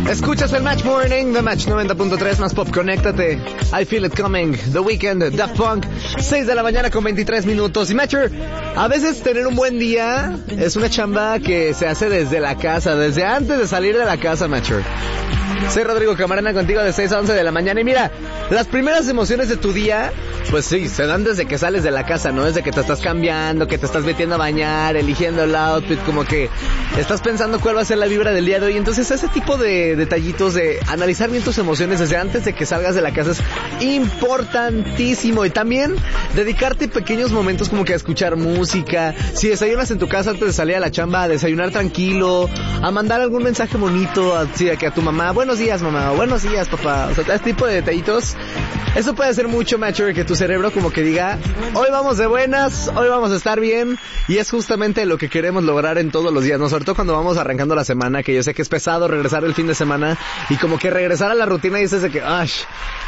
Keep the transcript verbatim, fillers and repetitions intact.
Escuchas el Match Morning, The Match noventa punto tres, más pop, conéctate. I Feel It Coming, The Weeknd, Daft Punk, seis de la mañana con veintitrés minutos. Y Matcher, a veces tener un buen día es una chamba que se hace desde la casa, desde antes de salir de la casa, Matcher. Soy Rodrigo Camarena contigo de seis a once de la mañana. Y mira, las primeras emociones de tu día, pues sí, se dan desde que sales de la casa, ¿no? Desde que te estás cambiando, que te estás metiendo a bañar, eligiendo el outfit, como que estás pensando cuál va a ser la vibra del día de hoy. Entonces ese tipo de detallitos de analizar bien tus emociones desde antes de que salgas de la casa es importantísimo. Y también dedicarte pequeños momentos como que a escuchar música. Si desayunas en tu casa antes de salir a la chamba, a desayunar tranquilo, a mandar algún mensaje bonito, así que a tu mamá, buenos días mamá, o buenos días papá. O sea, este tipo de detallitos, eso puede hacer mucho, Matcher, que tu cerebro como que diga, hoy vamos de buenas, hoy vamos a estar bien. Y es justamente lo que queremos lograr en todos los días, ¿no? Sobre todo cuando vamos arrancando la semana, que yo sé que es pesado regresar el fin de semana y como que regresar a la rutina y dices de que, ¡ay!